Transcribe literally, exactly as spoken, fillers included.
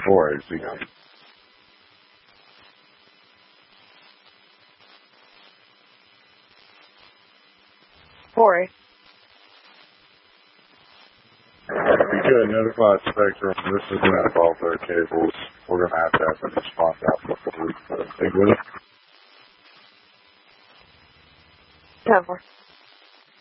four A Z M. four A. If you could notify Spectrum, this is going to involve their cables. We're going to have to have them respond out before we uh, take with it. ten four.